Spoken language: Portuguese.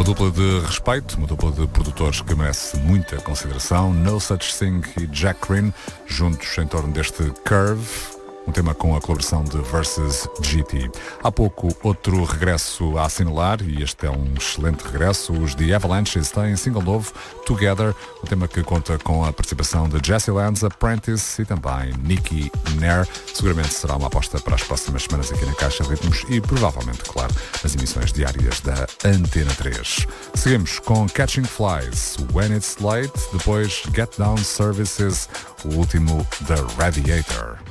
Uma dupla de respeito, uma dupla de produtores que merece muita consideração. No Such Thing e Jack Green, juntos em torno deste Curve, um tema com a colaboração de Versus GT. Há pouco, outro regresso a assinalar, e este é um excelente regresso. Os The Avalanches têm single novo, Together, um tema que conta com a participação de Jesse Lanza, Prentice e também Nicky Nair. Seguramente será uma aposta para as próximas semanas aqui na Caixa de Ritmos e provavelmente, claro, nas emissões diárias da Antena 3. Seguimos com Catching Flies, When It's Late, depois Get Down Services, o último da Radiator.